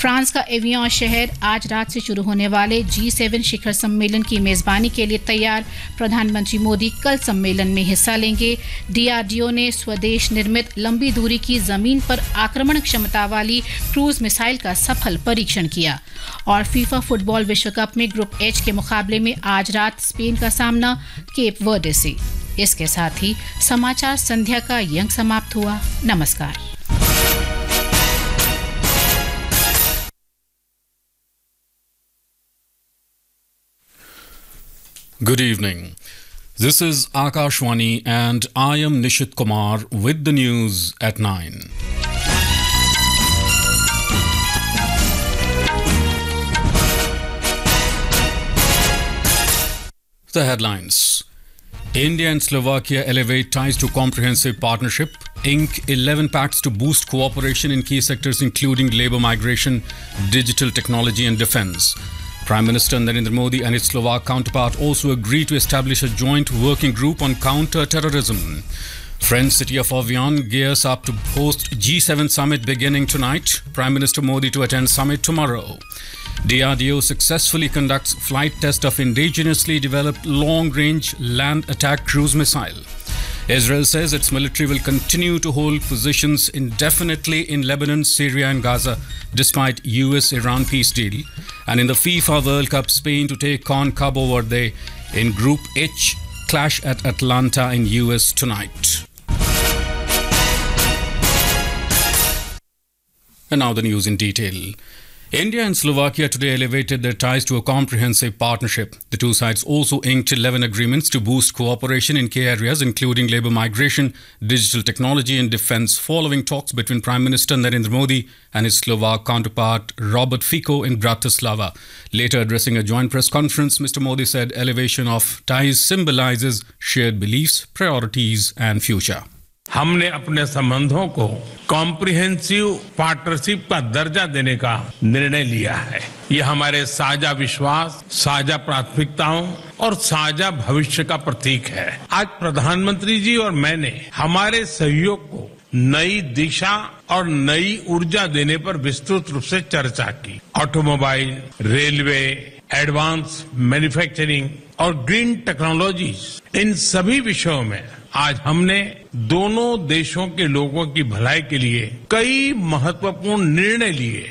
France का avian शहर आज रात से शुरू होने वाले G7 शिखर सम्मेलन की मेजबानी के लिए तैयार। प्रधानमंत्री मोदी कल सम्मेलन में हिस्सा लेंगे। DRDO ने स्वदेश निर्मित लंबी दूरी की जमीन पर आक्रमण क्षमता वाली क्रूज मिसाइल का सफल परीक्षण किया। और फीफा फुटबॉल विश्व कप में ग्रुप H के मुकाबले में आज रात स्पेन का सामना केप वर्डे से। इसके साथ ही समाचार संध्या का ये अंक समाप्त हुआ। नमस्कार। Good evening. This is Akashwani and I am Nishit Kumar with the news at 9. The headlines. India and Slovakia elevate ties to comprehensive partnership, ink 11 pacts to boost cooperation in key sectors including labour migration, digital technology and defence. Prime Minister Narendra Modi and his Slovak counterpart also agreed to establish a joint working group on counter-terrorism. French city of Evian gears up to host G7 summit beginning tonight. Prime Minister Modi to attend summit tomorrow. DRDO successfully conducts flight test of indigenously developed long-range land attack cruise missile. Israel says its military will continue to hold positions indefinitely in Lebanon, Syria and Gaza despite US-Iran peace deal. And in the FIFA World Cup, Spain to take on Cabo Verde in Group H, clash at Atlanta in US tonight. And now the news in detail. India and Slovakia today elevated their ties to a comprehensive partnership. The two sides also inked 11 agreements to boost cooperation in key areas including labour migration, digital technology and defence following talks between Prime Minister Narendra Modi and his Slovak counterpart Robert Fico in Bratislava. Later addressing a joint press conference, Mr. Modi said elevation of ties symbolises shared beliefs, priorities and future. हमने अपने संबंधों को comprehensive partnership का दर्जा देने का निर्णय लिया है। ये हमारे साझा विश्वास, साझा प्राथमिकताओं और साझा भविष्य का प्रतीक है। आज प्रधानमंत्री जी और मैंने हमारे सहयोग को नई दिशा और नई ऊर्जा देने पर विस्तृत रूप से चर्चा की। ऑटोमोबाइल, रेलवे, एडवांस मैन्युफैक्चरिंग और ग्रीन टेक्नोलॉजीज, इन सभी विषयों में आज हमने दोनों देशों के लोगों की भलाई के लिए कई महत्वपूर्ण निर्णय लिए।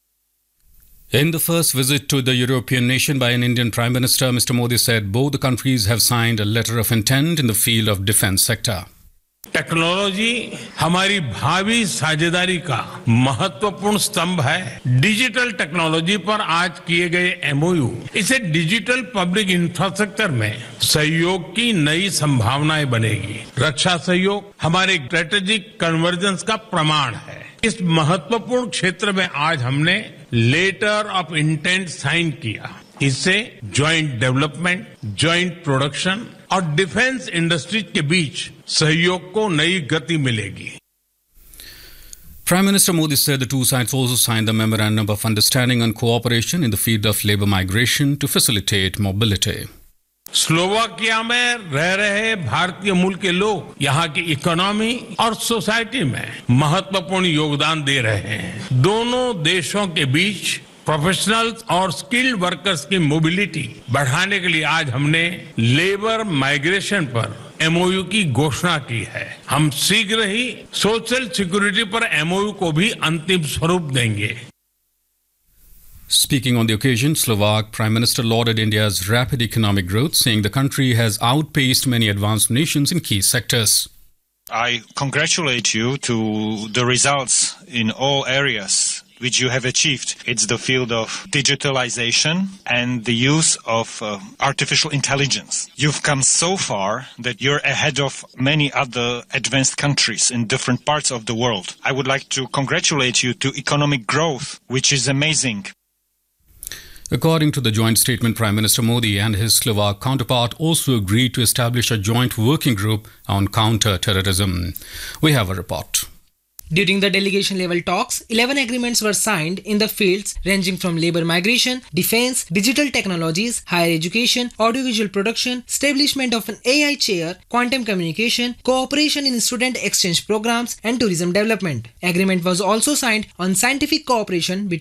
In the first visit to the European nation by an Indian Prime Minister, Mr. Modi said both the countries have signed a letter of intent in the field of defence sector. Technology हमारी भावी साझेदारी का महत्वपूर्ण स्तंभ है। Digital technology पर आज किए गए एमओयू इसे डिजिटल पब्लिक इंफ्रास्ट्रक्चर में सहयोग की नई संभावनाएं बनेगी। रक्षा सहयोग हमारे स्ट्रेटेजिक कन्वर्जेंस का प्रमाण है। इस महत्वपूर्ण क्षेत्र में आज हमने लेटर ऑफ इंटेंट साइन किया। इससे ज्वाइंट डेवलपमेंट, ज्वाइंट प्रोडक्शन और डिफेंस इंडस्ट्रीज के बीच सहयोग को नई गति मिलेगी। Prime Minister Modi said the two sides also signed the Memorandum of Understanding on Cooperation in the field of labour migration to facilitate mobility. Slovakia में रह रहे भारतीय मूल के लोग यहाँ की इकोनॉमी और सोसाइटी में महत्वपूर्ण योगदान दे रहे हैं। दोनों देशों के बीच प्रोफेशनल्स और स्किल्ड वर्कर्स की मोबिलिटी बढ़ाने के लिए आज हमने लेबर माइग्रेशन पर एमओयू की घोषणा की है। हम शीघ्र ही सोशल सिक्योरिटी पर एमओयू को भी अंतिम स्वरूप देंगे। Speaking on the occasion, Slovak Prime Minister lauded India's rapid economic growth, saying the country has outpaced many advanced nations in key sectors. I congratulate you to the results in all areas which you have achieved. It's the field of digitalization and the use of artificial intelligence. You've come so far that you're ahead of many other advanced countries in different parts of the world. I would like to congratulate you to economic growth, which is amazing. According to the joint statement, Prime Minister Modi and his Slovak counterpart also agreed to establish a joint working group on counter-terrorism. We have a report. During the delegation-level talks, 11 agreements were signed in the fields ranging from labour migration, defence, digital technologies, higher education, audiovisual production, establishment of an AI chair, quantum communication, cooperation in student exchange programs and tourism development. Agreement was also signed on scientific cooperation between